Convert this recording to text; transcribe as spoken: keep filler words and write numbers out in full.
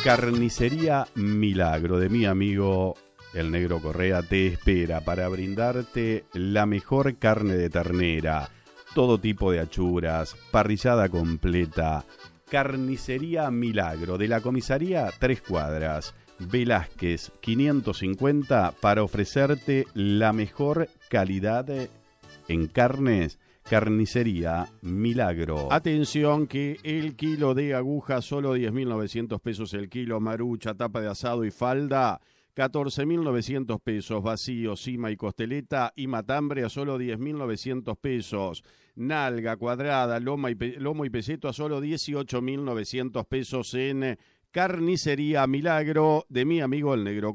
Carnicería Milagro de mi amigo el Negro Correa te espera para brindarte la mejor carne de ternera, todo tipo de achuras, parrillada completa. Carnicería Milagro de la comisaría Tres Cuadras, Velázquez quinientos cincuenta, para ofrecerte la mejor calidad en carnes. Carnicería Milagro. Atención que el kilo de aguja solo diez mil novecientos pesos el kilo, marucha, tapa de asado y falda catorce mil novecientos pesos, vacío, cima y costeleta y matambre a solo diez mil novecientos pesos, nalga cuadrada, loma y pe- lomo y peseto a solo dieciocho mil novecientos pesos en Carnicería Milagro de mi amigo el Negro